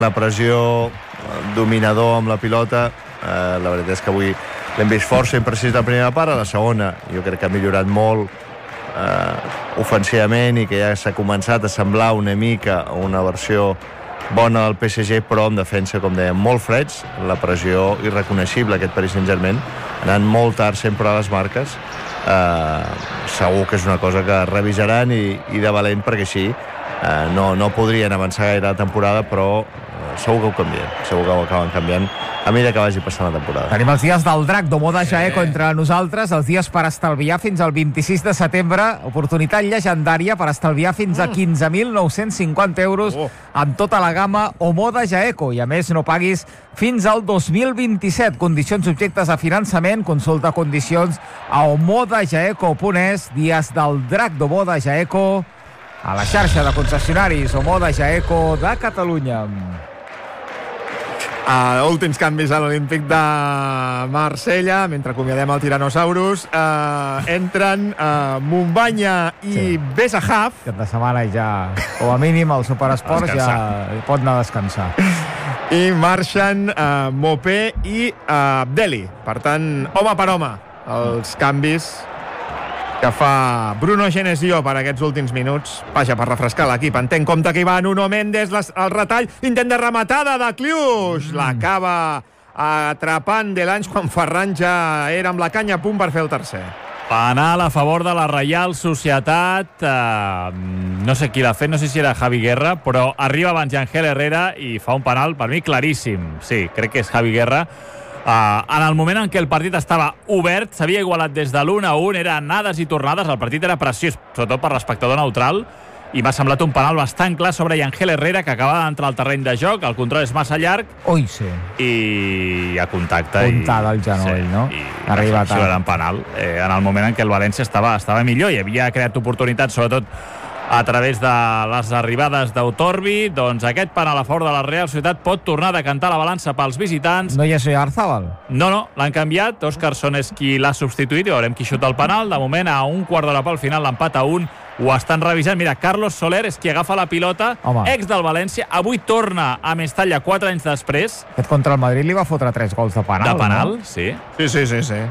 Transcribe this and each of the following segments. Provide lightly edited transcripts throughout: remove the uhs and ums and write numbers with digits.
la pressió, dominador amb la pilota. La veritat és que avui l'hem vist força imprecís la primera part. A la segona jo crec que ha millorat molt ofensivament i que ja s'ha començat a semblar una mica una versió bona del PSG, però en defensa, com dèiem, molt freds, la pressió irreconeixible aquest Paris Saint-Germain, anant molt tard sempre a les marques. Segur que és una cosa que revisaran i de valent, perquè així no podrien avançar gaire la temporada, però segur que ho canvien, segur que ho acaben canviant a mesura que vagi passant la temporada. Tenim els dies del drac d'Omoda Jaeco entre nosaltres, els dies per estalviar fins al 26 de setembre, oportunitat llegendària per estalviar fins a 15.950 euros amb tota la gamma Omoda Jaeco, i a més no paguis fins al 2027. Condicions subjectes a finançament, consulta condicions a omodajaeco.es. Dies del drac d'Omoda Jaeco a la xarxa de concessionaris Omoda Jaeco de Catalunya. Últims canvis a l'Olímpic de Marsella, mentre acomiadem el Tiranosaurus. Entren Mumbanya i Besahaf. Aquest de setmana ja, com a mínim, el Superesport ja pot anar a descansar. I marxen Mopé i Abdelli. Per tant, home per home, els canvis que fa Bruno Genesio per aquests últims minuts. Vaja, per refrescar l'equip. En té en compte que hi va Nuno Méndez, el retall, intent de rematada de Clius. L'acaba atrapant Delange quan Ferran ja era amb la canya a punt per fer el tercer. Penal a favor de la Reial Societat. No sé qui l'ha fet, no sé si era Javi Guerra, però arriba abans Ángel Herrera i fa un penal, per mi, claríssim. Sí, crec que és Javi Guerra. En el moment en què el partit estava obert, s'havia igualat des de l'1-1, era anades i tornades, el partit era preciós, sobretot per l'espectador neutral, i m'ha semblat un penal bastant clar sobre Ángel Herrera, que acaba d'entrar al terreny de joc, el control és massa llarg, sí. I a contacte. Puntada al genoll, no? I arriba tard. Era un penal, en el moment en què el València estava millor i havia creat oportunitats, sobretot a través de les arribades d'Autorbi. Doncs aquest penal a favor de la Real Societat pot tornar a decantar la balança pels visitants. No hi és Arzabal? No, l'han canviat. Óscarson és qui l'ha substituït i veurem qui xuta el penal. De moment, a un quart d'hora pel final, l'empat a 1. Ho estan revisant. Mira, Carlos Soler és qui agafa la pilota, ex del València. Avui torna a Mestalla 4 anys després. Aquest contra el Madrid li va fotre 3 gols de penal. De penal, no? Sí. Sí.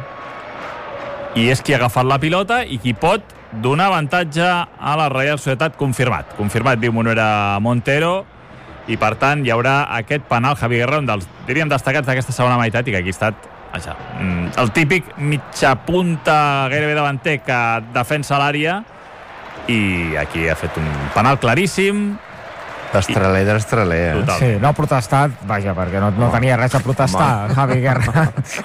I és qui ha agafat la pilota i qui pot donar avantatge a la Real Societat. Confirmat, diu Monera Montero, i per tant hi haurà aquest penal. Javi Guerra, un dels, diríem, destacats d'aquesta segona meitat, i que aquí ha estat el típic mitja punta gairebé davanter que defensa l'àrea, i aquí ha fet un penal claríssim. D'estraler. Sí, no ha protestat, vaja, perquè no tenia res a protestar, Javi Guerra.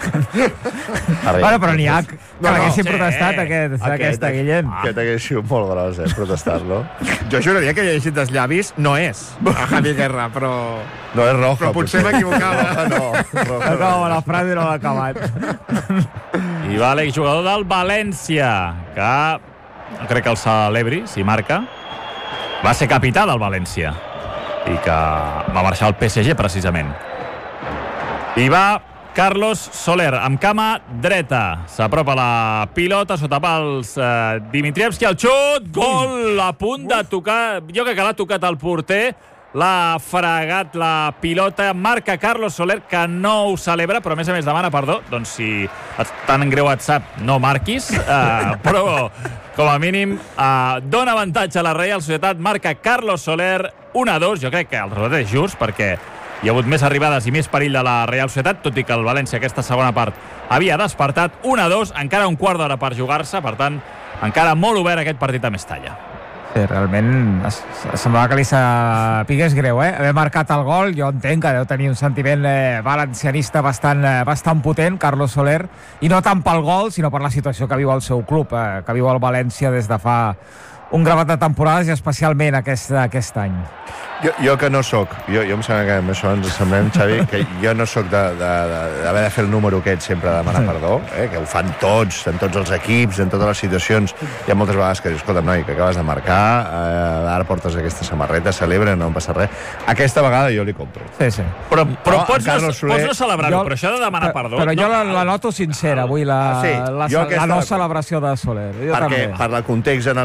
Però n'hi ha que l'haguessin protestat aquesta, Guillem. Aquest hagués sigut molt gros, protestar-lo. Jo juraria que he llegit dels llavis, no és a Javi Guerra, però... No, és roja. Però potser m'equivocava. No, la frase no l'ha acabat. I va l'exjugador del València, que no crec que el celebri, si marca. Va ser capità del València i que va marxar al PSG, precisament. I va Carlos Soler, amb cama dreta. S'apropa la pilota, sota pals Dimitrievski, el xut, gol, a punt de tocar. Jo crec que l'ha tocat el porter, l'ha fregat la pilota, marca Carlos Soler, que no ho celebra, però a més demana perdó. Doncs si tan greu et sap, no marquis, però com a mínim dona avantatge a la Real Societat, marca Carlos Soler 1-2. Jo crec que el resultat és just, perquè hi ha hagut més arribades i més perill de la Real Societat, tot i que el València aquesta segona part havia despertat. 1-2, encara un quart d'hora per jugar-se, per tant, encara molt obert aquest partit a Mestalla. Sí, realment semblava que li sapigués greu, haver marcat el gol. Jo entenc que deu tenir un sentiment valencianista bastant potent, Carlos Soler, i no tant pel gol, sinó per la situació que viu el seu club, que viu el València des de fa un gravat de temporades, i especialment aquest any. Jo que no soc, jo em sembla que amb això ens semblem, Xavi, que jo no soc d'haver de fer el número aquest sempre de demanar perdó, que ho fan tots, en tots els equips, en totes les situacions. Hi ha moltes vegades que dius, escolta, noi, que acabes de marcar, ara portes aquesta samarreta, celebra, no em passa res. Aquesta vegada jo li compro. Sí. Però pots no celebrar-ho, però això de demanar perdó... Però jo la noto sincera, avui, la no celebració de Soler. Perquè per el context en el que està el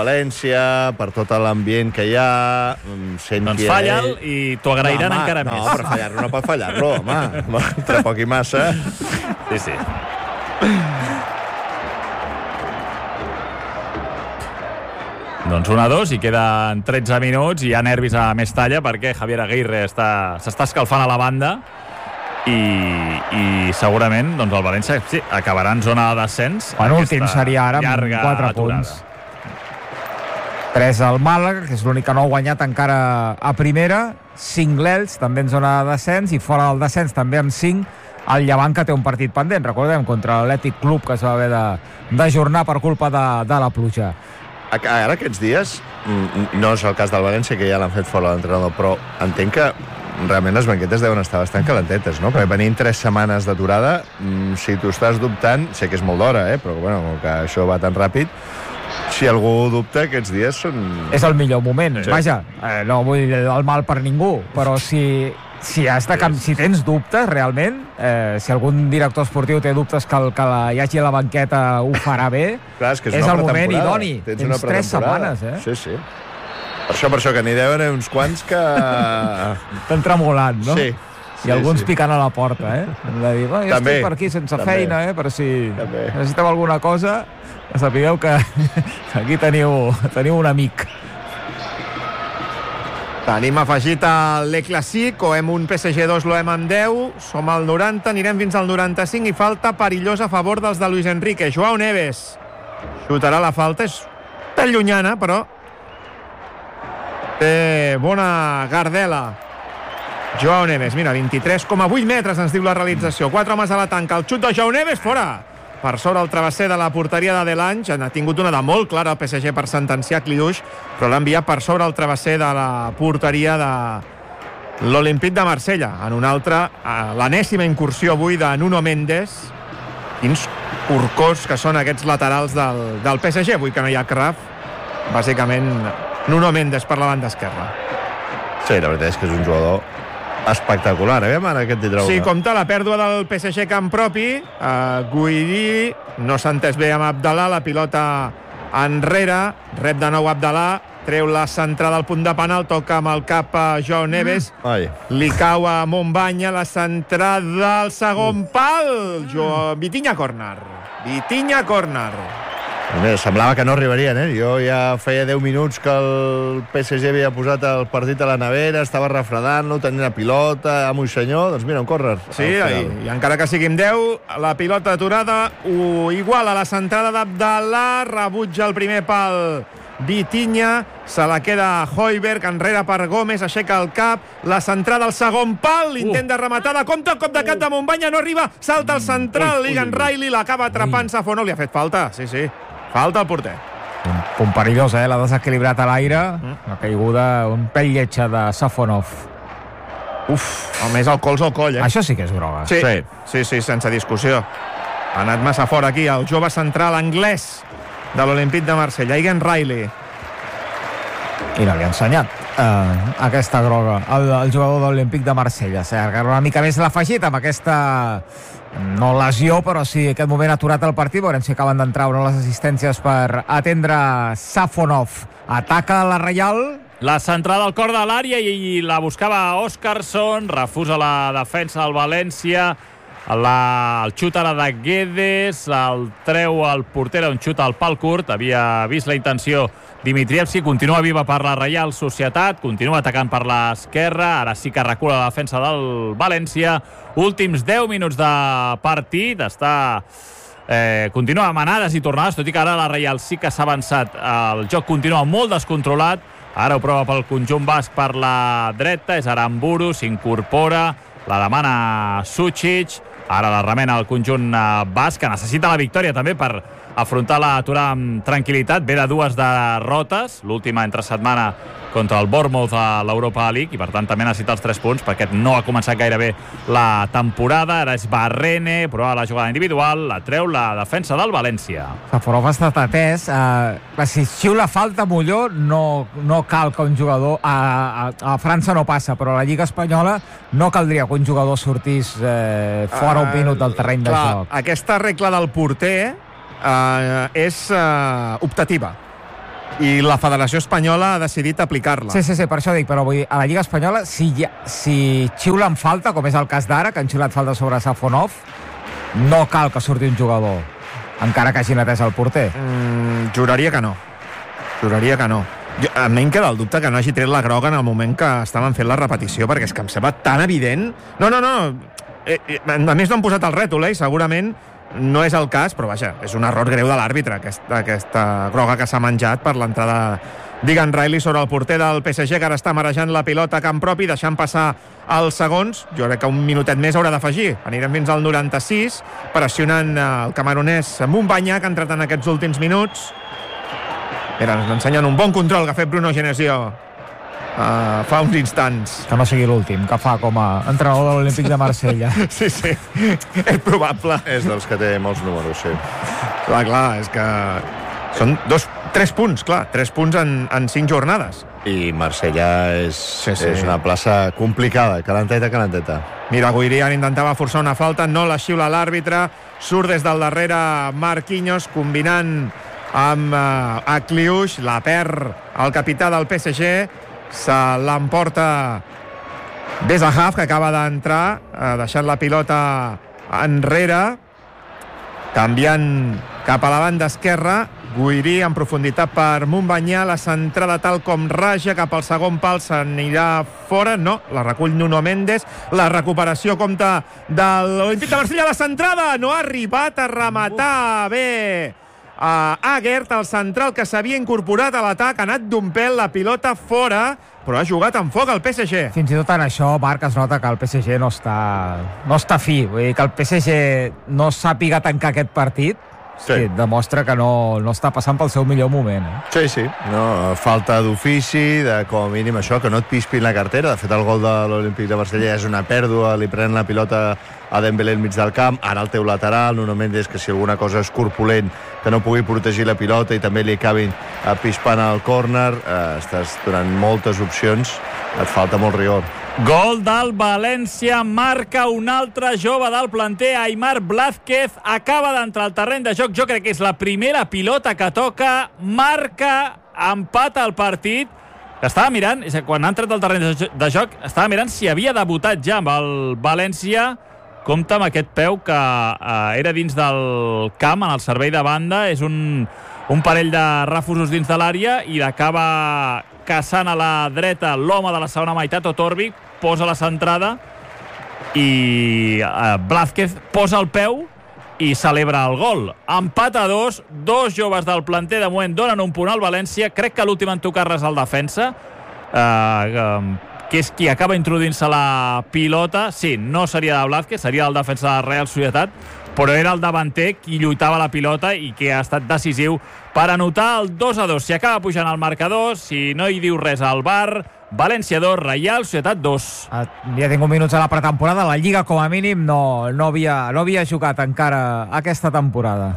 València, per tot l'ambient que hi ha, sent Doncs qui falla'l i t'ho agrairan encara més. No, però fallar-lo no pot fallar-lo, home. Entre poc i massa. Sí. Doncs 1-2 i queden 13 minuts i hi ha nervis a Mestalla perquè Javier Aguirre s'està escalfant a la banda i segurament doncs el València acabarà en zona de descens. L'últim seria ara amb 4 punts. 3 al Màlaga, que és l'únic que no ha guanyat encara a primera, 5 l'Elx, també en zona de descens, i fora del descens també amb 5 el Llevant, que té un partit pendent, recordem, contra l'Atlètic Club, que es va haver d'ajornar per culpa de la pluja. Ara aquests dies, no és el cas del València, que ja l'han fet fora l'entrenador, però entenc que realment les banquetes deuen estar bastant calentetes, no? Perquè venint 3 setmanes d'aturada, si tu estàs dubtant, sé que és molt d'hora, però bueno, que això va tan ràpid, si algú dubta, aquests dies són... És el millor moment. Sí. Vaja, no vull el mal per ningú, però si tens dubtes realment, si algun director esportiu té dubtes que hi hagi a la banqueta ho farà bé, clar, és el moment idoni. Tens 3 setmanes, Sí. Per això que n'hi deuen uns quants que... Estan tremolant, no? Sí. I alguns picant a la porta, de dir, jo estic per aquí sense feina, però si necessiteu alguna cosa, sapigueu que aquí teniu un amic. Tenim afegit l'E Classic, Oem un PSG 2, l'Oem amb 10, som al 90, anirem fins al 95 i falta perillosa a favor dels de Luis Enrique. Joao Neves xutarà la falta, és tan llunyana, però té bona gardela. Joao Neves, mira, 23,8 metres ens diu la realització, 4 homes a la tanca, el xut de Joao Neves, fora! Per sobre el travesser de la porteria de Delange, ha tingut una de molt clara el PSG per sentenciar Cliduix, però l'ha enviat per sobre el travesser de la porteria de l'Olímpic de Marsella. En una altra, l'enèsima incursió avui de Nuno Méndez. Quins corcós que són aquests laterals del PSG, avui que no hi ha Kraf. Bàsicament, Nuno Méndez per la banda esquerra. Sí, la veritat és que és un jugador espectacular, ara aquest tindrà una. Sí, compta la pèrdua del PSG camp propi. Guiri no s'ha entès bé amb Abdalà, la pilota enrere, rep de nou Abdalà, treu la centrada al punt de penal, toca amb el cap a Joao Neves, li cau a Montbanya, la centrada al segon pal, Vitinha córner. Semblava que no arribarien, Jo ja feia 10 minuts que el PSG havia posat el partit a la nevera, estava refredant-lo, tenia la pilota, amo i senyor, doncs mira, un córner. Sí, i encara que siguin 10, la pilota aturada ho iguala la centrada d'Abdalà, rebutja el primer pal Vitinha, se la queda Højbjerg, enrere per Gómez, aixeca el cap, la centrada al segon pal, l'intent de rematada, compta el cop de cap de Montbanya, no arriba, salta el central, Egan Riley l'acaba atrapant Safonov, li ha fet falta, sí. Falta al porter. Un punt perillós, l'ha desequilibrat a l'aire. Una caiguda, un pèl lletja de Safonov. Només el colze al coll, Això sí que és groga. Sí, sense discussió. Ha anat massa fort aquí el jove central anglès de l'Olímpic de Marsella, Egan Riley. I no li ha ensenyat aquesta groga el jugador de l'Olímpic de Marsella. Una mica més l'afegit amb aquesta... no lesió, però sí aquest moment aturat el partit. Veurem si acaben d'entrar o no les assistències per atendre Safonov. Ataca la Reial. La centrada al cor de l'àrea i la buscava Óscarson, refusa la defensa del València, el xut ara de Guedes, el treu el porter, un xut al pal curt, havia vist la intenció Dimitrievski, continua viva per la Reial Societat, continua atacant per l'esquerra, ara sí que recula la defensa del València. Últims 10 minuts de partit, continua amb anades i tornades, tot i que ara la Reial sí que s'ha avançat. El joc continua molt descontrolat, ara ho prova pel conjunt basc per la dreta, és Aramburu, s'incorpora, la demana Sucic, ara la remena el conjunt basc, que necessita la victòria també per afrontar l'aturada amb tranquil·litat. Ve de 2 derrotes, l'última entre setmana contra el Bournemouth a l'Europa League, i per tant també necessita els 3 punts, perquè no ha començat gaire bé la temporada. Ara és Barrene, prova la jugada individual, la treu la defensa del València. Safonov ha estat atès. Si xiula falta Molló, no cal que un jugador... A França no passa, però a la Lliga Espanyola no caldria que un jugador sortís fora un minut del terreny de joc. Aquesta regla del porter és optativa. i la Federació Espanyola ha decidit aplicar-la. Sí, per això dic, però vull dir, a la Lliga Espanyola, si xiulen falta, com és el cas d'ara, que han xiulat falta sobre Safonov, no cal que surti un jugador, encara que hagi atès el porter. Juraria que no. A mi em queda el dubte que no hagi tret la groga en el moment que estaven fent la repetició, perquè és que em sembla tan evident. No. A més no han posat el rètol, i segurament no és el cas, però vaja, és un error greu de l'àrbitre, aquesta groga que s'ha menjat per l'entrada d'Egan Riley sobre el porter del PSG, que ara està marejant la pilota a camp propi, deixant passar els segons. Jo crec que un minutet més haurà d'afegir. Anirem fins al 96, pressionant el camerunès Mumbanya, que ha entrat en aquests últims minuts. Mira, ens ensenyen un bon control que ha fet Bruno Genesio fa uns instants. Que no sigui l'últim que fa com a entrenador de l'Olímpic de Marsella. Sí, és probable. És dels que té molts números, sí. Clar, és que són 3 punts, clar, 3 punts en 5 jornades. I Marsella és una plaça complicada, calenteta. Mira, Guirian intentava forçar una falta, no la xiula l'àrbitre, surt des del darrere Marquinhos, combinant amb Akliush, la perd el capità del PSG, se l'emporta Bezahav, que acaba d'entrar, deixant la pilota enrere, canviant cap a la banda esquerra. Guirí en profunditat per Mumbanyà, la centrada tal com raja cap al segon pal, s'anirà fora, no, la recull Nuno Méndez, la recuperació compta de l'Olímpic de Marsella, la centrada no ha arribat a rematar bé Aguert, el central que s'havia incorporat a l'atac, ha anat d'un pèl la pilota fora, però ha jugat amb foc el PSG. Fins i tot en això, Marc, es nota que el PSG no està fi. Vull dir que el PSG no sàpiga tancar aquest partit, sí, demostra que no està passant pel seu millor moment. Sí. No, falta d'ofici, de com a mínim això, que no et pispin la cartera. De fet, el gol de l'Olímpic de Marsella és una pèrdua, li pren la pilota a Dembélé al mig del camp, ara el teu lateral, Nuno Méndez, que si alguna cosa és corpulent, que no pugui protegir la pilota i també li acabin pispant al córner, estàs donant moltes opcions, et falta molt rigor. Gol del València, marca un altre jove del planter, Aimar Blázquez, acaba d'entrar al terreny de joc, jo crec que és la primera pilota que toca, marca, empata el partit. Estava mirant, quan ha entrat al terreny de joc, estava mirant si havia debutat ja amb el València. Compte amb aquest peu que era dins del camp, en el servei de banda, és un parell de refusos dins de l'àrea i l'acaba caçant a la dreta l'home de la segona meitat, Otorbic, posa la centrada i Blázquez posa el peu i celebra el gol. Empat a 2, 2 joves del planter de moment donen un punt al València. Crec que l'últim en tocar-la és el defensa, que és qui acaba introduint-se la pilota. Sí, no seria de Blázquez, seria el defensa de la Real Societat, però era el davanter qui lluitava la pilota i que ha estat decisiu per anotar el 2-2. Si acaba pujant el marcador, si no hi diu res al VAR, València 2, Real Societat 2. Ja tinc minuts a la pretemporada, la Lliga com a mínim no havia jugat encara aquesta temporada.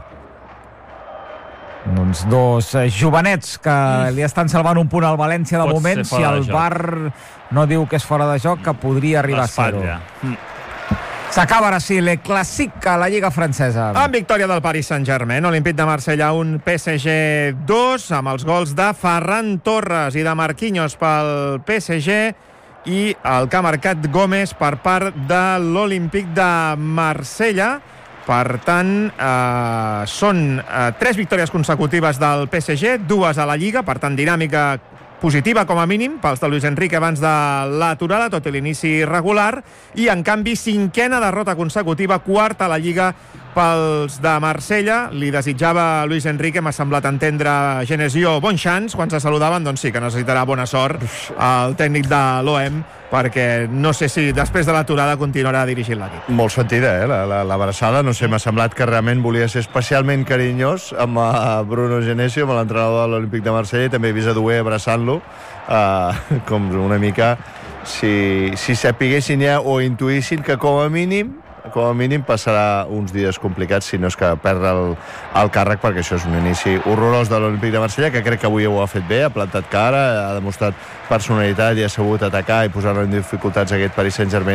Uns dos jovenets que li estan salvant un punt al València de moment. Si el VAR no diu que és fora de joc, que podria arribar a ser-ho. S'acaba ara sí, le Classique a la Lliga francesa. Amb victòria del Paris Saint-Germain, Olímpic de Marsella 1, PSG 2, amb els gols de Ferran Torres i de Marquinhos pel PSG i el que ha marcat Gómez per part de l'Olímpic de Marsella. Per tant, són 3 victòries consecutives del PSG, 2 a la Lliga, per tant, dinàmica positiva com a mínim pels de Luis Enrique abans de l'aturada, tot i l'inici regular, i en canvi 5a derrota consecutiva, 4a a la Lliga pels de Marsella. Li desitjava a Luis Enrique, m'ha semblat entendre Genesio, bon chance quan se saludaven. Doncs sí, que necessitarà bona sort el tècnic de l'OM, perquè no sé si després de l'aturada continuarà dirigint l'equip. Molt sentida, l'abraçada. No sé, m'ha semblat que realment volia ser especialment carinyós amb Bruno Genesio, amb l'entrenador de l'Olímpic de Marsella, i també he vist a Doué abraçant-lo, com una mica si sapiguessin ja o intuïssin que com a mínim passarà uns dies complicats, si no és que perd el càrrec, perquè això és un inici horrorós de l'Olímpic de Marsella, que crec que avui ho ha fet bé, ha plantat cara, ha demostrat personalitat i ha sabut atacar i posar en dificultats aquest Paris Saint-Germain,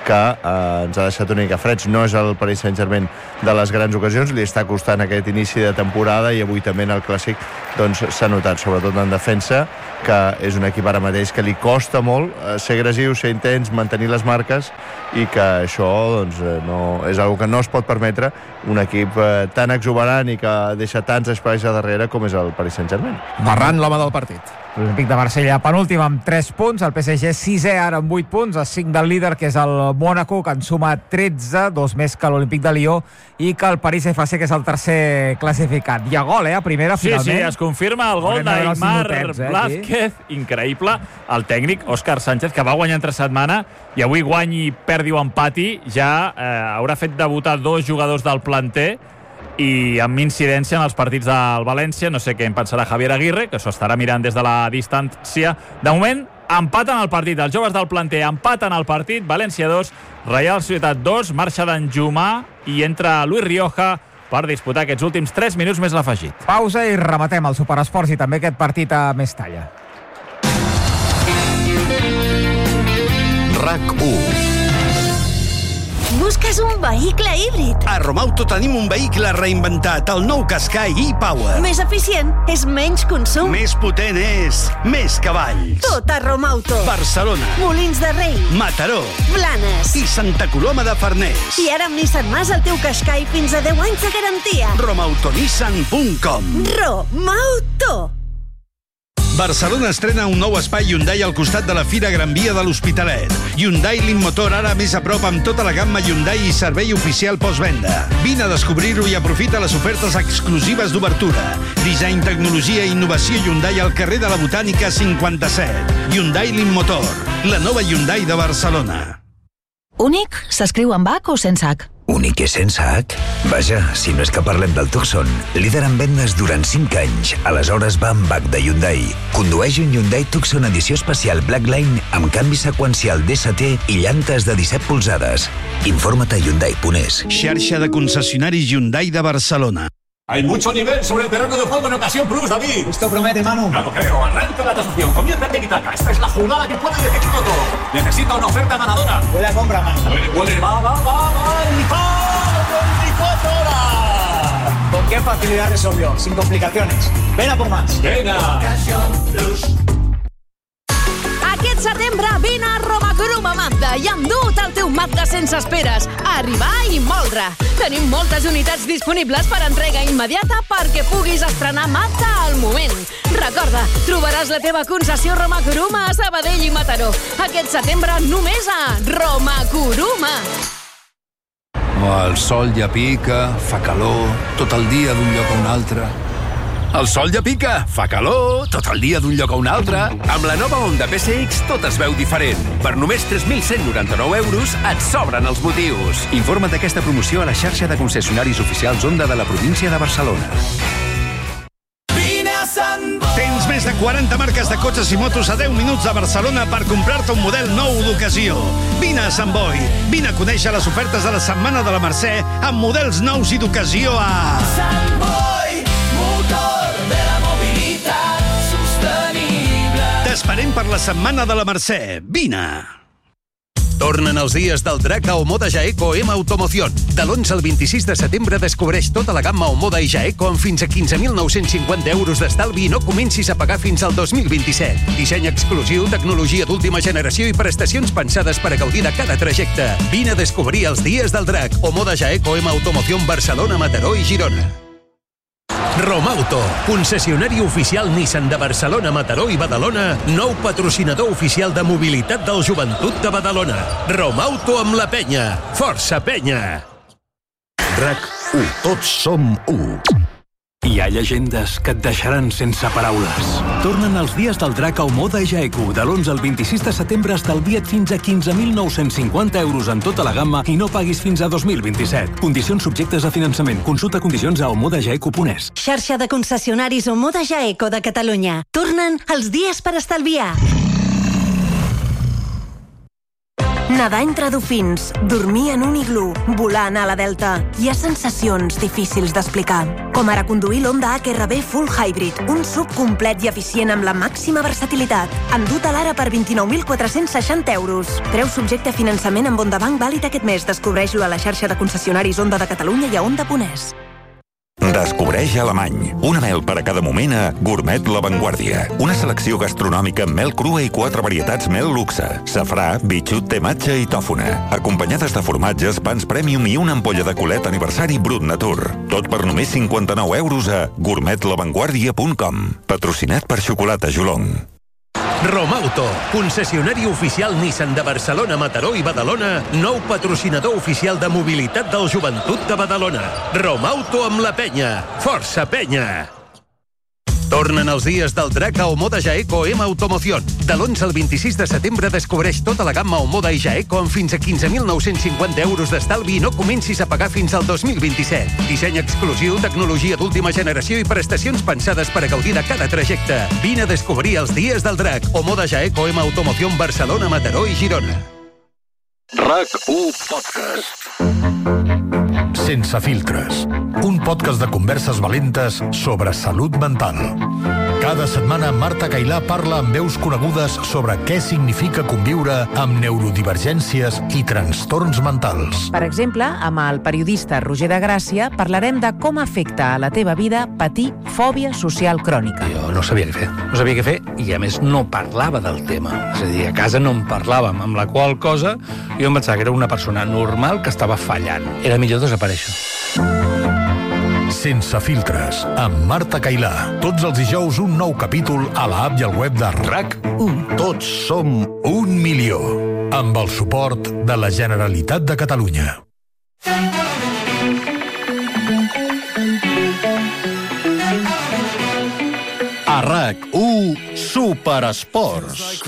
que ens ha deixat una mica freds. No és el Paris Saint-Germain de les grans ocasions, li està costant aquest inici de temporada i avui també en el Clàssic doncs, s'ha notat, sobretot en defensa, que és un equip ara mateix que li costa molt ser agressiu, ser intens, mantenir les marques, i que això doncs, no, és una que no es pot permetre un equip tan exuberant i que deixa tants espais a darrere com és el Paris Saint-Germain. Ferran, l'home del partit. L'Olímpic de Marsella penúltim amb 3 punts, el PSG 6è ara amb 8 punts, a 5 del líder que és el Mónaco, que en suma 13, 2 més que l'Olímpic de Lió, i que el París FC, que és el tercer classificat. Hi ha gol, a primera, finalment. Sí, es confirma el gol d'Aimar Blázquez, increïble. El tècnic, Òscar Sánchez, que va guanyar entre setmana, i avui guanyi, perdi o empati, ja haurà fet debutar 2 jugadors del planter, i amb incidència en els partits del València. No sé què en pensarà Javier Aguirre, que s'ho estarà mirant des de la distància. De moment, empaten el partit. Els joves del planter empaten el partit. València 2, Reial Societat 2. Marxa d'Anjumà i entra Luis Rioja per disputar aquests últims 3 minuts més l'afegit. Pausa i rematem el Superesports i també aquest partit a Mestalla. RAC1. Busques un vehicle híbrid? A Romauto tenim un vehicle reinventat, el nou Qashqai e-Power. Més eficient, és menys consum. Més potent és més cavalls. Tot a Romauto. Barcelona, Molins de Rei, Mataró Blanes i Santa Coloma de Farners. I ara amb Nissan Mas el teu Qashqai fins a 10 anys de garantia. Romautonissan.com. Romauto. Barcelona estrena un nou espai Hyundai al costat de la Fira Gran Via de l'Hospitalet. Hyundai Motor ara més a prop amb tota la gamma Hyundai i servei oficial postvenda. Vine a descobrir-ho i aprofita les ofertes exclusives d'obertura. Disseny, tecnologia i innovació Hyundai al carrer de la Botànica 57. Hyundai Motor, la nova Hyundai de Barcelona. Únic s'escriu amb H o sense H? Únic i sense H? Vaja, si no és que parlem del Tucson, líder en vendes durant 5 anys. Aleshores va amb H de Hyundai. Condueix un Hyundai Tucson edició especial Blackline amb canvi seqüencial DST i llantes de 17 polzades. Informa't a Hyundai.es. Xarxa de concessionaris Hyundai de Barcelona. Hay mucho nivel sobre el terreno de juego en Ocasión Plus, David. Esto promete, Manu. No lo creo. Arranca la tasación. Comienza el tiki-taka. Esta es la jugada que puede definirlo todo. Necesita una oferta ganadora. Buena compra, Manu. Puede. Va. ¡El 24 horas! ¿Con qué facilidad resolvió? Sin complicaciones. Ven a por más. Venga. Ocasión Plus. Aquest setembre vine a Romacrum a Mazda i endu't el teu Mazda sense esperes. Arribar i moldre. Tenim moltes unitats disponibles per entrega immediata perquè puguis estrenar Mazda al moment. Recorda, trobaràs la teva concessió Romacrum a Sabadell i Mataró. Aquest setembre només a Romacrum. El sol ja pica, fa calor, tot el dia d'un lloc a un altre. El sol ja pica, fa calor, tot el dia d'un lloc a un altre. Amb la nova Honda PSX tot es veu diferent. Per només 3.199 euros et sobren els motius. Informa't d'aquesta promoció a la xarxa de concessionaris oficials Honda de la província de Barcelona. Tens més de 40 marques de cotxes i motos a 10 minuts de Barcelona per comprar-te un model nou d'ocasió. Vine a Sant Boi. Vine a conèixer les ofertes de la Setmana de la Mercè amb models nous i d'ocasió a... Sant Boi, motor de la mobilitat sostenible. T'esperem per la Setmana de la Mercè. Vine! Tornen els dies del Drac a Omoda Jaeco M Automoción. De l'11 al 26 de setembre descobreix tota la gamma Omoda i Jaeco amb fins a 15.950 euros d'estalvi i no comencis a pagar fins al 2027. Disseny exclusiu, tecnologia d'última generació i prestacions pensades per a gaudir de cada trajecte. Vine a descobrir els dies del Drac. Omoda Jaeco M Automoción Barcelona, Mataró i Girona. Romauto, concessionari oficial Nissan de Barcelona, Mataró i Badalona, nou patrocinador oficial de mobilitat del Joventut de Badalona. Romauto amb la penya. Força penya! RAC1. Tots som 1. Hi ha llegendes que et deixaran sense paraules. Tornen els dies del Drac a Omoda Jaeco. De l'11 al 26 de setembre estalvia't fins a 15.950 euros en tota la gamma i no paguis fins a 2027. Condicions subjectes a finançament. Consulta condicions a omodajaeco.es. Xarxa de concessionaris Omoda Jaeco de Catalunya. Tornen els dies per estalviar. Nedar entre dofins, dormir en un iglú, volar a la Delta. Hi ha sensacions difícils d'explicar. Com ara conduir l'Honda HRV Full Hybrid, un SUV complet i eficient amb la màxima versatilitat. Endut a l'ara per 29.460 euros. Preu subjecte a finançament amb Honda Bank vàlid aquest mes. Descobreix-lo a la xarxa de concessionaris Honda de Catalunya i a Honda.es. Descobreix Alemany. Una mel per a cada moment a Gourmet La Vanguardia. Una selecció gastronòmica amb mel crua i 4 varietats mel luxe. Safrà, bitxut, tematge i tòfona. Acompanyades de formatges, pans premium i una ampolla de colet aniversari Brut Natur. Tot per només 59 euros a gourmetlavanguardia.com. Patrocinat per Xocolata Jolong. Romauto, concessionari oficial Nissan de Barcelona, Mataró i Badalona, nou patrocinador oficial de mobilitat del Joventut de Badalona. Romauto amb la penya. Força penya! Tornen els dies del drac a Omoda Jaeco M Automoción. De l'11 al 26 de setembre descobreix tota la gamma Omoda i Jaeco amb fins a 15.950 euros d'estalvi i no comencis a pagar fins al 2027. Disseny exclusiu, tecnologia d'última generació i prestacions pensades per a gaudir de cada trajecte. Vine a descobrir els dies del drac. Omoda Jaeco M Automoción Barcelona, Mataró i Girona. RAC1 Podcast. Sense filtres. Un podcast de converses valentes sobre salut mental. Cada setmana Marta Cailà parla amb veus conegudes sobre què significa conviure amb neurodivergències i trastorns mentals. Per exemple, amb el periodista Roger de Gràcia parlarem de com afecta a la teva vida patir fòbia social crònica. Jo no sabia què fer. No sabia què fer i, a més, no parlava del tema. És a dir, a casa no en parlàvem, amb la qual cosa jo em pensava que era una persona normal que estava fallant. Era millor desaparèixer. Sense filtres, amb Marta Cailà. Tots els dijous un nou capítol a l'app i al web de RAC1. Tots som 1 milió. Amb el suport de la Generalitat de Catalunya. A RAC1 Superesports.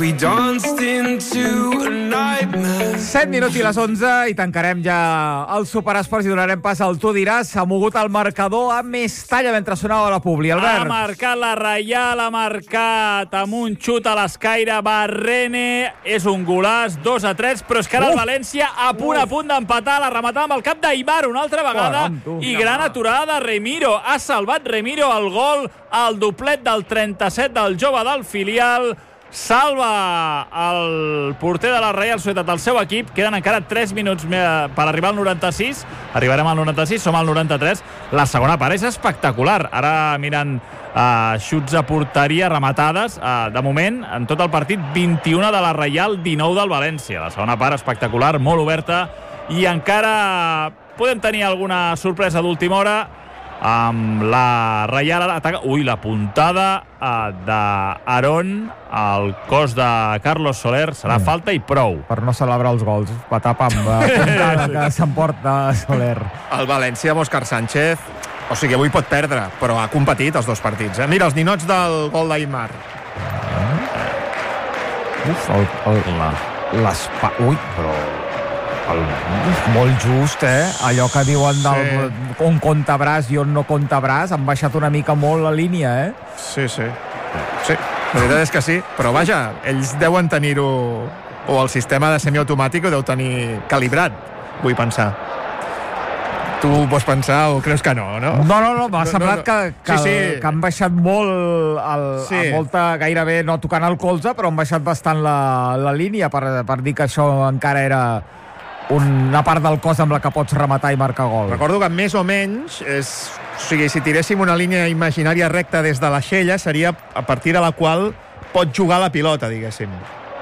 7 minuts i les 11 i tancarem ja el Superesports i donarem pas al Tu diràs. S'ha mogut el marcador a Mestalla mentre sonava la Publi. Albert. Ha marcat la Reial, ha marcat amb un xut a l'escaire Barrene. És un golaç, 2-3, però és que ara el València a punt d'empatar, la rematada amb el cap d'Aimar una altra vegada i gran aturada de Remiro. Ha salvat Remiro el gol, el doblet del 37 del jove del filial. Salva el porter de la Reial Societat del seu equip. Queden encara 3 minuts per arribar al 96. Arribarem al 96, som al 93. La segona part és espectacular. Ara miren xuts a porteria, rematades. De moment, en tot el partit, 21 de la Reial, 19 del València. La segona part espectacular, molt oberta. I encara podem tenir alguna sorpresa d'última hora amb la Reial ataca. Ui, la puntada d'Aaron al cos de Carlos Soler serà falta i prou. Per no celebrar els gols, patapa amb la puntada que s'emporta Soler. El València amb Òscar Sánchez, o sigui, avui pot perdre, però ha competit els dos partits. Mira, els ninots del gol d'Aimar. Ui, però... molt just, allò que diuen on compta braç i on no compta braç, han baixat una mica molt la línia, Sí, la veritat és que sí, però vaja, ells deuen tenir-ho, o el sistema de semiautomàtic ho deu tenir calibrat, vull pensar. Tu vols pensar o creus que no? No, m'ha semblat que han baixat molt gairebé no tocant el colze, però han baixat bastant la línia per dir que això encara era una part del cos amb la que pots rematar i marcar gol. Recordo que més o menys o sigui, si tiréssim una línia imaginària recta des de l'aixella seria a partir de la qual pot jugar la pilota, diguéssim.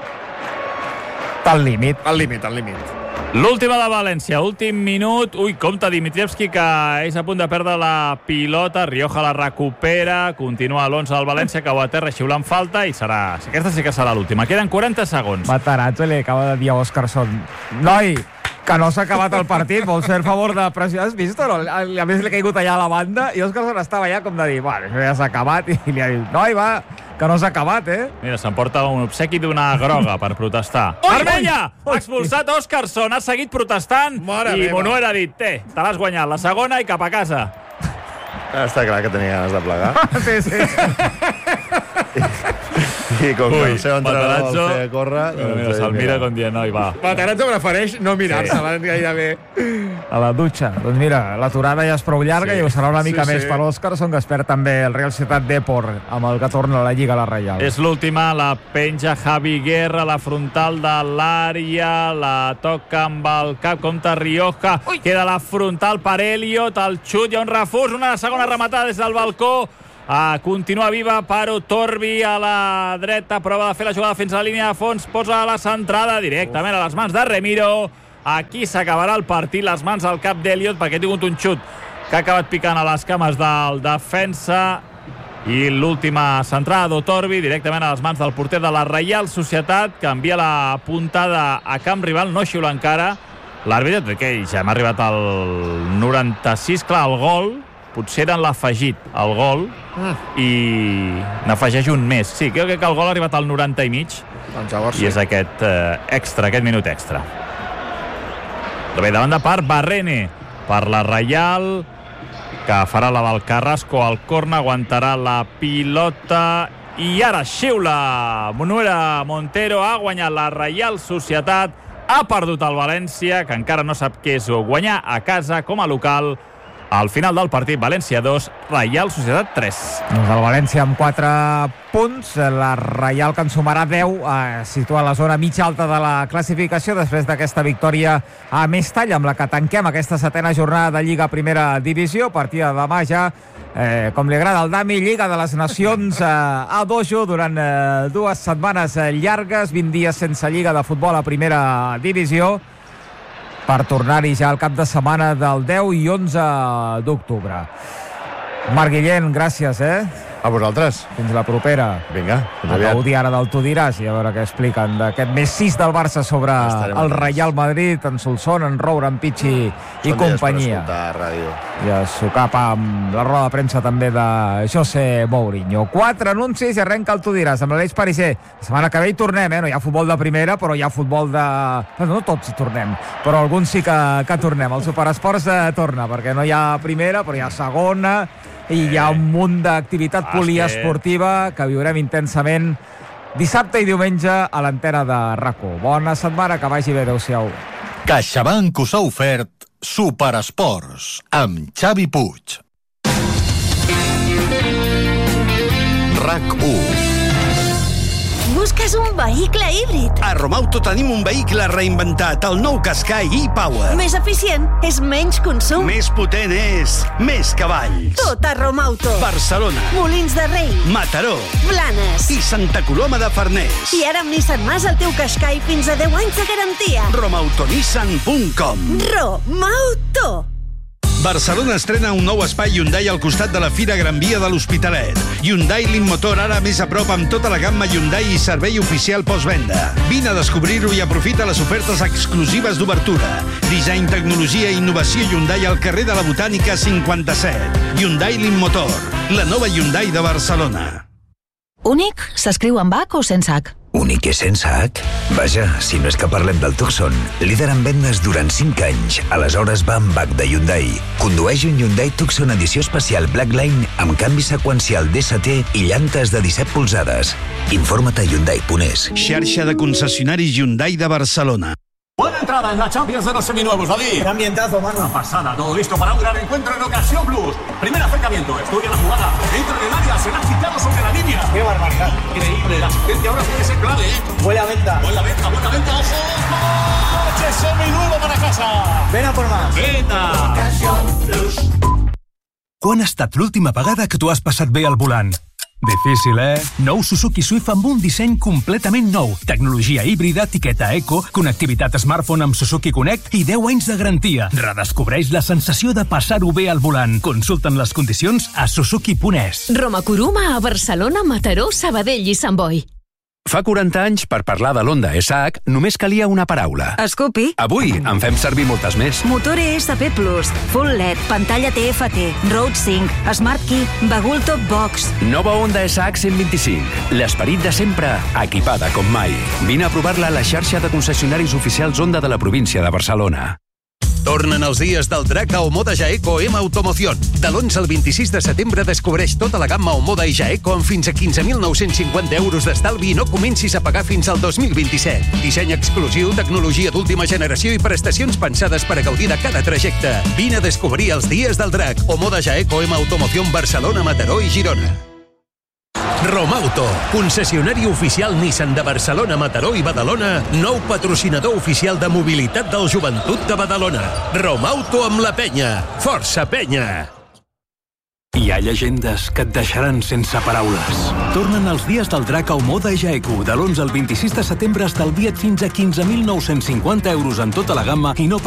Al límit. L'última de València, últim minut. Ui, compte Dimitrievski, que és a punt de perdre la pilota. Rioja la recupera, continua l'11 del València, que ho aterra xiulant falta i serà... Aquesta sí que serà l'última. Queden 40 segons. Matarazzo li acaba de dir a Óscarson: noi, que no s'ha acabat el partit, vols fer el favor de pressionar? Has vist o no? A més li ha caigut allà a la banda i Óscarson estava allà com de dir, bueno, això ja s'ha acabat, i li ha dit, noi, va, que no s'ha acabat, Mira, s'emporta un obsequi d'una groga per protestar. Vermella! Ha expulsat Óscarson, ha seguit protestant i Monuer ha dit, te l'has guanyat, la segona i cap a casa. Està clar que tenia ganes de plegar. Sí. I com que el seu entrenador el feia córrer... Mira, se'l mira com dient, noi, va. Matarazzo prefereix no mirar-se gairebé. A la dutxa. Doncs mira, l'aturada ja és prou llarga i ho serà una mica més per l'Òscarson, que es perd també el Real Societat Depor, amb el que torna a la Lliga a la Reial. És l'última, la penja Javi Guerra, la frontal de l'àrea, la toca amb el cap, compta Rioja, queda la frontal per Elliot, el xut, hi ha un refús, una segona rematada des del balcó, continua viva per Torbi a la dreta, prova de fer la jugada fins a la línia de fons, posa la centrada directament a les mans de Remiro. Aquí s'acabarà el partit, les mans al cap d'Elliot, perquè ha tingut un xut que ha acabat picant a les cames del defensa, i l'última centrada d'Otorbi directament a les mans del porter de la Reial Societat, que envia la puntada a camp rival, no xiula encara l'àrbitre, que ja hem arribat al 96, clar, el gol potser era l'afegit, el gol, i n'afegeix un més. Sí, crec que el gol ha arribat al 90 i mig, i és aquest extra, aquest minut extra. Bé, davant de part, Barrene per la Reial, que farà la del Carrasco al corna, aguantarà la pilota, i ara xiula Monuera Montero, ha guanyat la Reial Societat, ha perdut el València, que encara no sap què és guanyar a casa com a local. Al final del partit, València 2, Reial Societat 3. Doncs el València amb 4 punts, la Reial, que en sumarà 10, situa la zona mitja alta de la classificació després d'aquesta victòria a Mestalla, amb la que tanquem aquesta 7a jornada de Lliga Primera Divisió. Partida de demà ja, com li agrada al Dami, Lliga de les Nacions a Dojo, durant 2 setmanes llargues, 20 dies sense Lliga de Futbol a Primera Divisió, per tornar-hi ja al cap de setmana del 10 i 11 d'octubre. Marc Guillén, gràcies, A vosaltres. Fins la propera. Vinga, a gaudir ara del Tu diràs i a veure què expliquen d'aquest més 6 del Barça sobre el Real Madrid, en Solsona, en Roure, en Pichi i companyia. I a sucar amb la roda de premsa també de José Mourinho. 4 anuncis i arrenca el Tu diràs amb l'Aleix Pariser. La setmana que ve hi tornem, no hi ha futbol de primera, però hi ha futbol de... No tots hi tornem, però alguns sí que tornem. El Superesports torna, perquè no hi ha primera, però hi ha segona, i hi ha un munt d'activitat poliesportiva que viurem intensament dissabte i diumenge a l'antena de RAC1. Bona setmana, que vagi bé, adeu-siau. CaixaBank us ha ofert Superesports amb Xavi Puig. RAC1. Busques un vehicle híbrid? A Romauto tenim un vehicle reinventat, el nou Qashqai e-Power. Més eficient és menys consum. Més potent és més cavalls. Tot a Romauto. Barcelona. Molins de Rei. Mataró. Blanes. I Santa Coloma de Farners. I ara amb Nissan Mas el teu Qashqai fins a 10 anys de garantia. Romautonissan.com. Romauto. Barcelona estrena un nou espai Hyundai al costat de la Fira Gran Via de l'Hospitalet. Hyundai Motor ara més a prop amb tota la gamma Hyundai i servei oficial postvenda. Vine a descobrir-ho i aprofita les ofertes exclusives d'obertura. Disseny, tecnologia i innovació Hyundai al carrer de la Botànica 57. Hyundai Motor, la nova Hyundai de Barcelona. Únic s'escriu amb H o sense H? Únic i sense H? Vaja, si no és que parlem del Tucson, líder en vendes durant 5 anys. Aleshores va amb H de Hyundai. Condueix un Hyundai Tucson edició especial Blackline amb canvi seqüencial DST i llantes de 17 polzades. Informa't a Hyundai.es. Xarxa de concessionaris Hyundai de Barcelona. Buena entrada en la Champions de los seminuevos, David. Qué ambientazo, mano. Una pasada, todo listo para un gran encuentro en Ocasión Plus. Primer acercamiento, estudia la jugada. Entra en el área, será quitado sobre la línea. Qué barbaridad. Increíble, la asistencia ahora tiene que ser clave, Buena venta. Buena venta, ojo. Coche seminuevo para casa. Ven a por más. Venta. Ocasión Plus. Quan ha estat l'última vegada que tu has passat bé al volant? Difícil, Nou Suzuki Swift amb un disseny completament nou. Tecnologia híbrida, etiqueta eco, connectivitat smartphone amb Suzuki Connect i 10 anys de garantia. Redescobreix la sensació de passar-ho bé al volant. Consulta'n les condicions a suzuki.es. Roma Kuruma a Barcelona, Mataró, Sabadell i Sant Boi. Fa 40 anys, per parlar de l'Honda SH, només calia una paraula. Scoopy. Avui en fem servir moltes més. Motor ESP+, Full LED, pantalla TFT, Road Sync, Smart Key, Bagul Top Box. Nova Honda SH 125. L'esperit de sempre, equipada com mai. Vine a provar-la a la xarxa de concessionaris oficials Honda de la província de Barcelona. Tornen els dies del drac a Omoda Jaeco M Automoción. De l'11 al 26 de setembre descobreix tota la gamma Omoda i Jaeco amb fins a 15.950 euros d'estalvi i no comencis a pagar fins al 2027. Disseny exclusiu, tecnologia d'última generació i prestacions pensades per a gaudir de cada trajecte. Vine a descobrir els dies del drac. Omoda Jaeco M Automoción Barcelona, Mataró i Girona. Romauto, concessionari oficial Nissan de Barcelona, Mataró i Badalona, nou patrocinador oficial de mobilitat del Joventut de Badalona. Romauto amb la penya. Força penya! Hi ha llegendes que et deixaran sense paraules. Tornen els dies del drac a Omoda i Jaeco. De l'11 al 26 de setembre estalvia't fins a 15.950 euros en tota la gamma i no